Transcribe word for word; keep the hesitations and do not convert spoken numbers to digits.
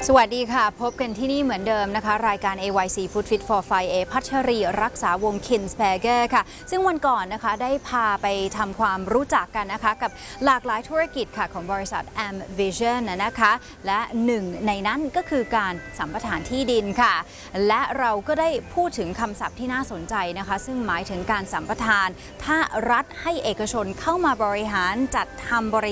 สวัสดีค่ะพบกันที่นี่เหมือนเดิมนะคะรายการ เอ วาย ซี Food Fit for Five เอพัชรีรักษาวง Kinsberger ค่ะซึ่งวันก่อนนะคะได้พาไปทำความรู้จักกันนะคะกับหลากหลายธุรกิจค่ะของบริษัท AmVision นะคะและหนึ่งในนั้นก็คือการสัมปทานที่ดินค่ะและเราก็ได้พูดถึงคำศัพท์ที่น่าสนใจนะคะซึ่งหมายถึงการสัมปทานถ้ารัฐให้เอกชนเข้ามาบริหารจัดทำบริ